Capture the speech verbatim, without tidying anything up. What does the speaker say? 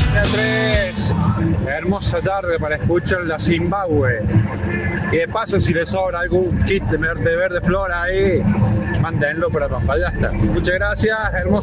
tres. Hermosa tarde para escuchar la Zimbabue. Y de paso, si le sobra algún chiste de verde flor ahí, mándenlo para Pampayasta. Muchas gracias, hermoso.